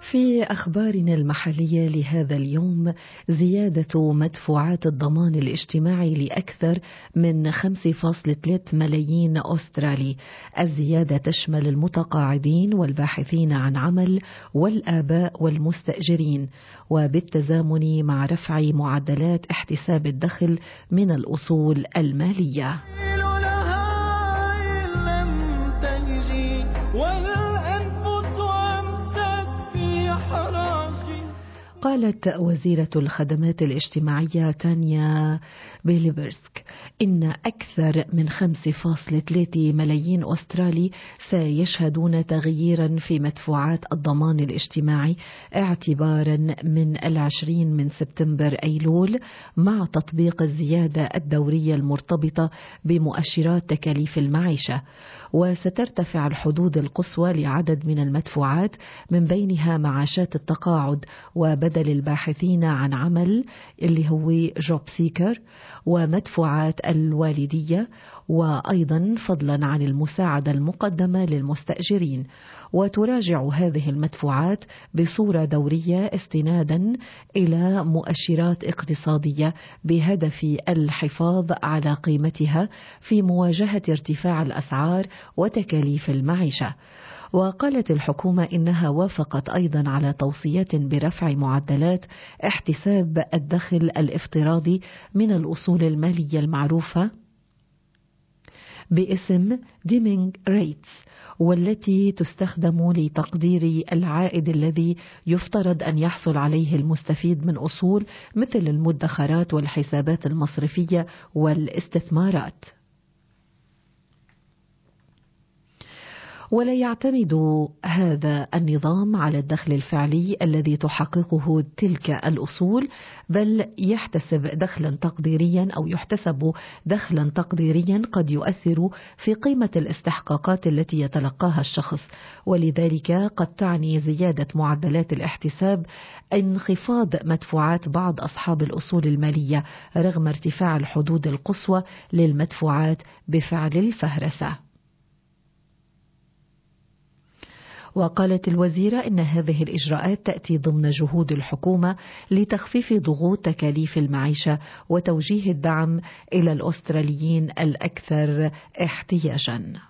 في أخبارنا المحلية لهذا اليوم، زيادة مدفوعات الضمان الاجتماعي لأكثر من 5.3 ملايين أسترالي. الزيادة تشمل المتقاعدين والباحثين عن عمل والآباء والمستأجرين، وبالتزامن مع رفع معدلات احتساب الدخل من الأصول المالية. قالت وزيرة الخدمات الاجتماعية تانيا بيليبرسك إن أكثر من 5.3 ملايين أسترالي سيشهدون تغييرا في مدفوعات الضمان الاجتماعي اعتبارا من 20 سبتمبر أيلول، مع تطبيق الزيادة الدورية المرتبطة بمؤشرات تكاليف المعيشة. وسترتفع الحدود القصوى لعدد من المدفوعات، من بينها معاشات التقاعد وبدل الباحثين عن عمل اللي هو جوب سيكر، ومدفوعات الوالدية، وأيضا فضلا عن المساعدة المقدمة للمستأجرين. وتراجع هذه المدفوعات بصورة دورية استنادا إلى مؤشرات اقتصادية بهدف الحفاظ على قيمتها في مواجهة ارتفاع الأسعار وتكاليف المعيشة. وقالت الحكومة إنها وافقت أيضا على توصيات برفع معدلات احتساب الدخل الافتراضي من الأصول المالية المعروفة باسم ديمينج ريتس، والتي تستخدم لتقدير العائد الذي يفترض أن يحصل عليه المستفيد من أصول مثل المدخرات والحسابات المصرفية والاستثمارات. ولا يعتمد هذا النظام على الدخل الفعلي الذي تحققه تلك الأصول، بل يحتسب دخلا تقديريا قد يؤثر في قيمة الاستحقاقات التي يتلقاها الشخص. ولذلك قد تعني زيادة معدلات الاحتساب انخفاض مدفوعات بعض أصحاب الأصول المالية رغم ارتفاع الحدود القصوى للمدفوعات بفعل الفهرسة. وقالت الوزيرة إن هذه الإجراءات تأتي ضمن جهود الحكومة لتخفيف ضغوط تكاليف المعيشة وتوجيه الدعم إلى الأستراليين الأكثر احتياجاً.